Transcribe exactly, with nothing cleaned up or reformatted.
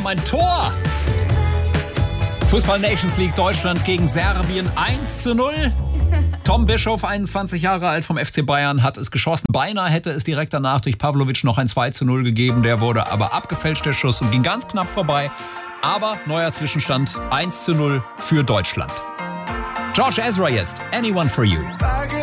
haben ein Tor. Fußball Nations League Deutschland gegen Serbien eins zu null. Tom Bischof, einundzwanzig Jahre alt vom F C Bayern, hat es geschossen. Beinahe hätte es direkt danach durch Pavlovic noch ein zwei zu null gegeben. Der wurde aber abgefälscht, der Schuss, und ging ganz knapp vorbei. Aber neuer Zwischenstand eins zu null für Deutschland. George Ezra jetzt. Anyone for You.